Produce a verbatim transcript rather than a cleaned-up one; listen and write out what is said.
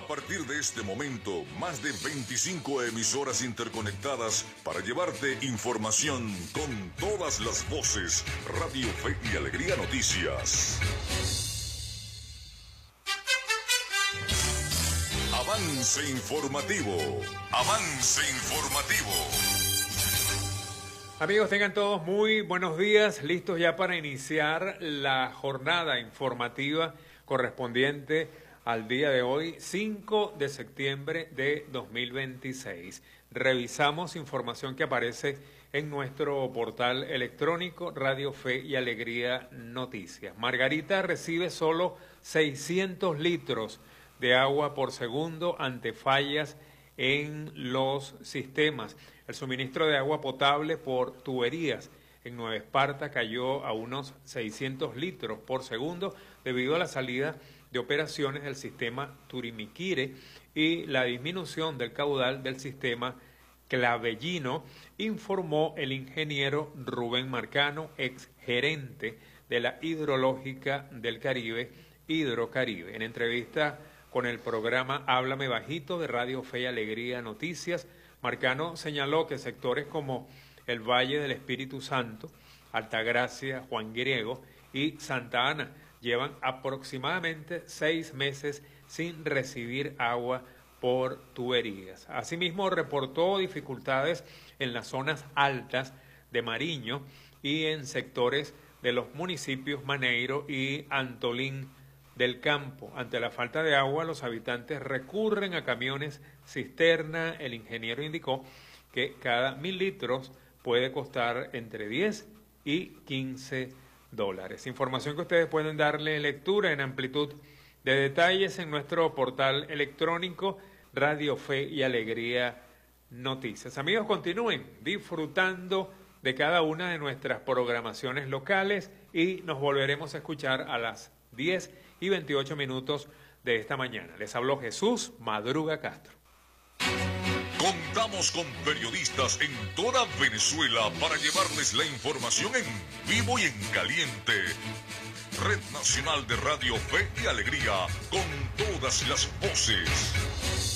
A partir de este momento, más de veinticinco emisoras interconectadas para llevarte información con todas las voces. Radio Fe y Alegría Noticias. Avance informativo. Avance informativo. Amigos, tengan todos muy buenos días, listos ya para iniciar la jornada informativa correspondiente al día de hoy, cinco de septiembre de dos mil veintiséis. Revisamos información que aparece en nuestro portal electrónico Radio Fe y Alegría Noticias. Margarita recibe solo seiscientos litros de agua por segundo ante fallas en los sistemas. El suministro de agua potable por tuberías en Nueva Esparta cayó a unos seiscientos litros por segundo debido a la salida de operaciones del sistema Turimiquire y la disminución del caudal del sistema Clavellino, informó el ingeniero Rubén Marcano, ex gerente de la Hidrológica del Caribe, Hidrocaribe. En entrevista con el programa Háblame Bajito de Radio Fe y Alegría Noticias, Marcano señaló que sectores como el Valle del Espíritu Santo, Altagracia, Juan Griego y Santa Ana llevan aproximadamente seis meses sin recibir agua por tuberías. Asimismo, reportó dificultades en las zonas altas de Mariño y en sectores de los municipios Maneiro y Antolín del Campo. Ante la falta de agua, los habitantes recurren a camiones cisterna. El ingeniero indicó que cada mil litros puede costar entre diez y quince dólares. Información que ustedes pueden darle lectura en amplitud de detalles en nuestro portal electrónico Radio Fe y Alegría Noticias. Amigos, continúen disfrutando de cada una de nuestras programaciones locales y nos volveremos a escuchar a las diez y veintiocho minutos de esta mañana. Les habló Jesús Madruga Castro. Contamos con periodistas en toda Venezuela para llevarles la información en vivo y en caliente. Red Nacional de Radio Fe y Alegría, con todas las voces.